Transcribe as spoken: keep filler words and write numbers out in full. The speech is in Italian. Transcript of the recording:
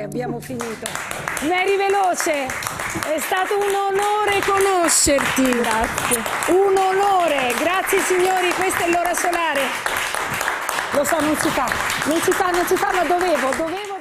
abbiamo finito. Mary Veloce, è stato un onore conoscerti. Grazie. Un onore, grazie signori, questa è l'ora solare. Lo so, non si fa, non si fa, non si fa, ma dovevo, dovevo.